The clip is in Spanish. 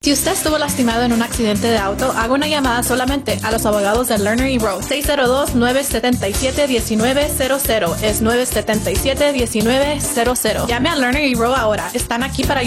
Si usted estuvo lastimado en un accidente de auto, haga una llamada solamente a los abogados de Lerner y Rowe. 602-977-1900. Es 977-1900. Llame a Lerner y Rowe ahora. Están aquí para